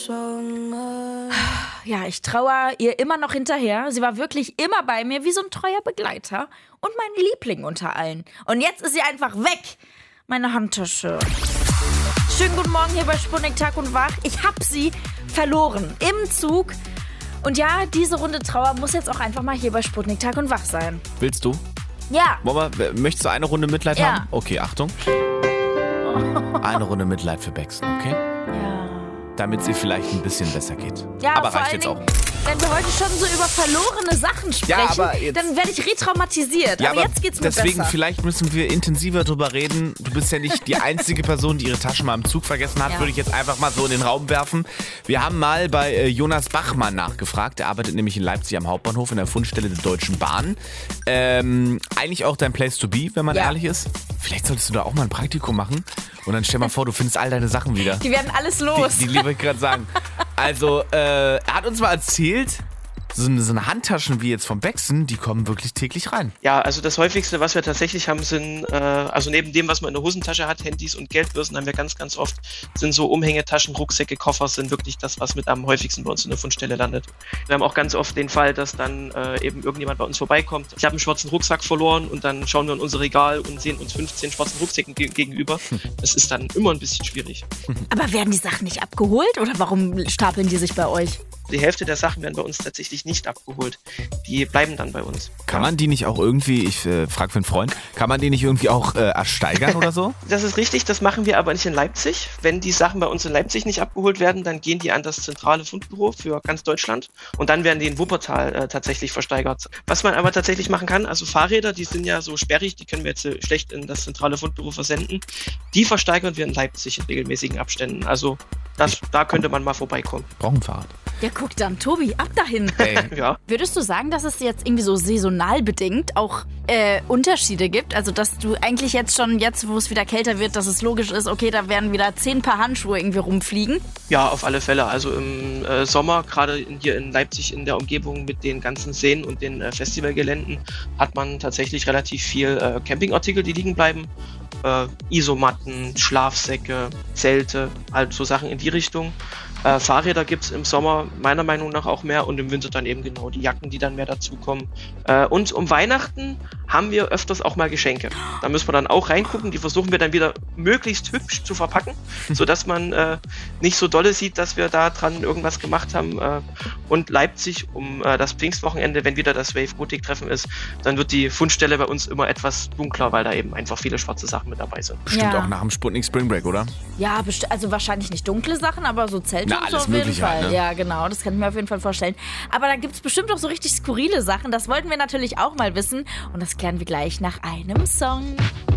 Ja, ich trauere ihr immer noch hinterher. Sie war wirklich immer bei mir, wie so ein treuer Begleiter. Und mein Liebling unter allen. Und jetzt ist sie einfach weg. Meine Handtasche. Schönen guten Morgen hier bei Sputnik Tag und Wach. Ich hab sie verloren im Zug. Und ja, diese Runde Trauer muss jetzt auch einfach mal hier bei Sputnik Tag und Wach sein. Willst du? Ja. Möchtest du eine Runde Mitleid Ja. haben? Okay, Achtung. Eine Runde Mitleid für Baxen, okay? Ja. Damit sie vielleicht ein bisschen besser geht. Ja, aber vor reicht allen jetzt auch. Dingen, wenn wir heute schon so über verlorene Sachen sprechen, Ja, aber jetzt- dann werde ich retraumatisiert. Aber jetzt geht's mir deswegen, besser. vielleicht müssen wir intensiver drüber reden. Du bist ja nicht die einzige Person, die ihre Tasche mal im Zug vergessen hat, Ja. würde ich jetzt einfach mal so in den Raum werfen. Wir haben mal bei Jonas Bachmann nachgefragt. Der arbeitet nämlich in Leipzig am Hauptbahnhof in der Fundstelle der Deutschen Bahn. Eigentlich auch dein Place to be, wenn man Ja. ehrlich ist. Vielleicht solltest du da auch mal ein Praktikum machen. Und dann stell mal vor, du findest all deine Sachen wieder. Die werden alles los. Die wollte ich gerade sagen. Also, er hat uns mal erzählt, so eine Handtaschen wie jetzt vom Baxen, die kommen wirklich täglich rein. Ja, also das häufigste, was wir tatsächlich haben, sind, also neben dem, was man in der Hosentasche hat, Handys und Geldbörsen, haben wir ganz, ganz oft, sind so Umhängetaschen, Rucksäcke, Koffer, sind wirklich das, was mit am häufigsten bei uns in der Fundstelle landet. Wir haben auch ganz oft den Fall, dass dann eben irgendjemand bei uns vorbeikommt. Ich habe einen schwarzen Rucksack verloren und dann schauen wir in unser Regal und sehen uns 15 schwarzen Rucksäcken gegenüber. Das ist dann immer ein bisschen schwierig. Aber werden die Sachen nicht abgeholt oder warum stapeln die sich bei euch? Die Hälfte der Sachen werden bei uns tatsächlich nicht abgeholt. Die bleiben dann bei uns. Kann man die nicht auch irgendwie, ich frage für einen Freund, kann man die nicht irgendwie auch ersteigern oder so? Das ist richtig, das machen wir aber nicht in Leipzig. Wenn die Sachen bei uns in Leipzig nicht abgeholt werden, dann gehen die an das zentrale Fundbüro für ganz Deutschland und dann werden die in Wuppertal tatsächlich versteigert. Was man aber tatsächlich machen kann, also Fahrräder, die sind ja so sperrig, die können wir jetzt schlecht in das zentrale Fundbüro versenden. Die versteigern wir in Leipzig in regelmäßigen Abständen. Also da könnte man mal vorbeikommen. Brauchen ein Fahrrad. Ja, guck dann, Tobi, ab dahin. Ey, Ja. Würdest du sagen, dass es jetzt irgendwie so saisonal bedingt auch Unterschiede gibt? Also, dass du eigentlich jetzt, wo es wieder kälter wird, dass es logisch ist, okay, da werden wieder 10 Paar Handschuhe irgendwie rumfliegen? Ja, auf alle Fälle. Also im Sommer, gerade hier in Leipzig in der Umgebung mit den ganzen Seen und den Festivalgeländen, hat man tatsächlich relativ viel Campingartikel, die liegen bleiben. Isomatten, Schlafsäcke, Zelte, halt so Sachen in die Richtung. Fahrräder gibt's im Sommer meiner Meinung nach auch mehr und im Winter dann eben genau die Jacken, die dann mehr dazukommen. Und um Weihnachten haben wir öfters auch mal Geschenke. Da müssen wir dann auch reingucken. Die versuchen wir dann wieder möglichst hübsch zu verpacken, sodass man nicht so dolle sieht, dass wir da dran irgendwas gemacht haben. Und Leipzig um das Pfingstwochenende, wenn wieder das Wave Gothic Treffen ist, dann wird die Fundstelle bei uns immer etwas dunkler, weil da eben einfach viele schwarze Sachen mit dabei sind. bestimmt Ja. auch nach dem Sputnik Spring Break, oder? Ja, also wahrscheinlich nicht dunkle Sachen, aber so Zelte Na, und so alles auf jeden Mögliche Fall. halt, ne? Ja, genau, das kann ich mir auf jeden Fall vorstellen. Aber da gibt es bestimmt auch so richtig skurrile Sachen. Das wollten wir natürlich auch mal wissen. Und das klären wir gleich nach einem Song.